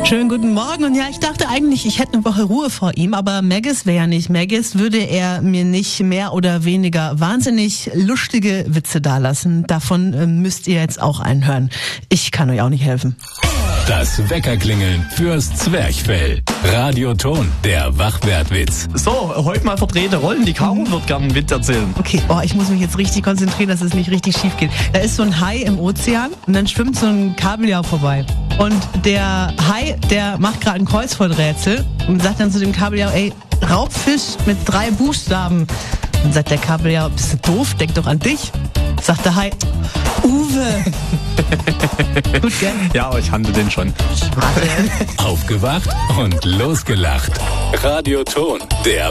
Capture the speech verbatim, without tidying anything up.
Schönen guten Morgen. Und ja, ich dachte eigentlich, ich hätte eine Woche Ruhe vor ihm, aber Maggis wäre ja nicht Maggis, würde er mir nicht mehr oder weniger wahnsinnig lustige Witze dalassen. Davon äh, müsst ihr jetzt auch einen hören. Ich kann euch auch nicht helfen. Das Weckerklingeln fürs Zwerchfell. Radioton, der Wachwertwitz. So, heute mal verdrehte Rollen. Die Caro wird gerne einen Witz erzählen. Okay, oh, ich muss mich jetzt richtig konzentrieren, dass es nicht richtig schief geht. Da ist so ein Hai im Ozean und dann schwimmt so ein Kabeljau vorbei. Und der Hai, der macht gerade ein Kreuzworträtsel und sagt dann zu dem Kabeljau, ey, Raubfisch mit drei Buchstaben. Dann sagt der Kabeljau, bist du doof, denk doch an dich. Sagt der Hai, Uwe. Gut, gell? Ja, aber ich handle den schon. Aufgewacht und losgelacht. Radioton, der